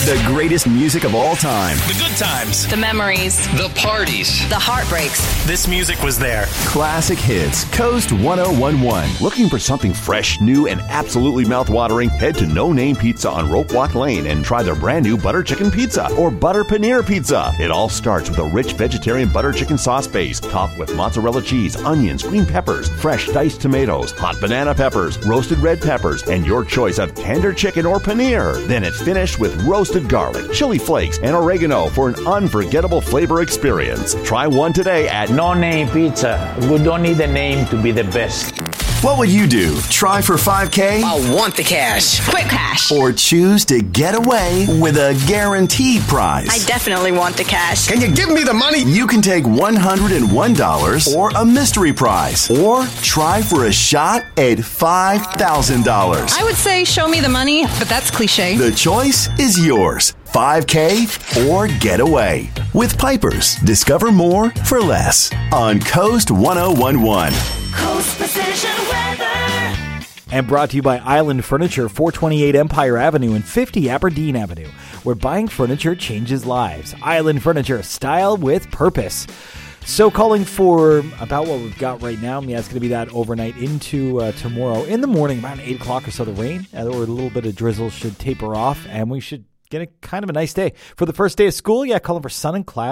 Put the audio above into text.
The greatest music of all time. The good times. The memories. The parties. The heartbreaks. This music was there. Classic hits. Coast 1011. Looking for something fresh, new, and absolutely mouthwatering? Head to No Name Pizza on Rope Walk Lane and try their brand new butter chicken pizza or butter paneer pizza. It all starts with a rich vegetarian butter chicken sauce base, topped with mozzarella cheese, onions, green peppers, fresh diced tomatoes, hot banana peppers, roasted red peppers, and your choice of tender chicken or paneer. Then it's finished with roasted garlic, chili flakes, and oregano for an unforgettable flavor experience. Try one today at No Name Pizza. We don't need a name to be the best. What would you do? Try for $5K? I want the cash. Quick cash. Or choose to get away with a guaranteed prize? I definitely want the cash. Can you give me the money? You can take $101 or a mystery prize. Or try for a shot at $5,000. I would say show me the money, but that's cliche. The choice is yours. 5K or get away. With Pipers, discover more for less on Coast 1011. Coast Precision Weather. And brought to you by Island Furniture, 428 Empire Avenue and 50 Aberdeen Avenue, where buying furniture changes lives. Island Furniture, style with purpose. So calling for about what we've got right now. Yeah, it's going to be that overnight into tomorrow. In the morning, around 8 o'clock or so, the rain or a little bit of drizzle should taper off, and we should get a kind of a nice day. For the first day of school, calling for sun and clouds.